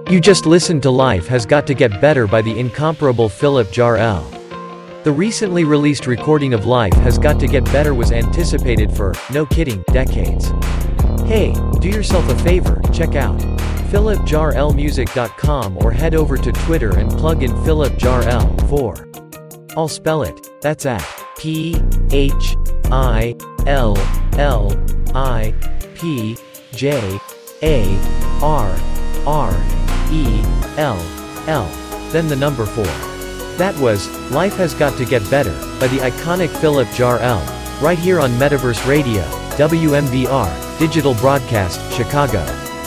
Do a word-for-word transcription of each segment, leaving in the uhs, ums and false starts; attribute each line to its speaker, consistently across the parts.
Speaker 1: You just listened to Life Has Got to Get Better by the incomparable Philip Jarrell. The recently released recording of Life Has Got to Get Better was anticipated for, no kidding, decades. Hey, do yourself a favor, check out philip jarrell music dot com or head over to Twitter and plug in Philip Jarrell, for I'll spell it, that's at P H I L L I P J A R R E L L, then the number four. That was Life Has Got to Get Better by the iconic Philip Jarrell, right here on Metaverse Radio, W M V R, Digital Broadcast, Chicago.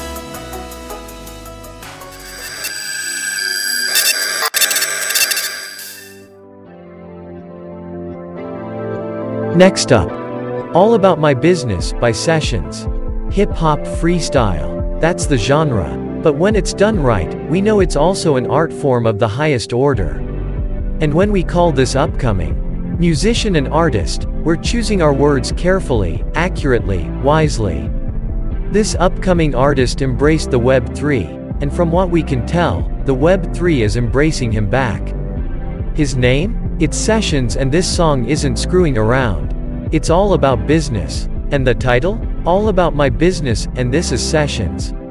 Speaker 1: Next up, All About My Business by Sessions. Hip-hop freestyle. That's the genre. But when it's done right, we know it's also an art form of the highest order. And when we call this upcoming musician and artist, we're choosing our words carefully, accurately, wisely. This upcoming artist embraced the Web three, and from what we can tell, the Web three is embracing him back. His name? It's Sessions, and this song isn't screwing around. It's all about business. And the title? All About My Business, and this is Sessions.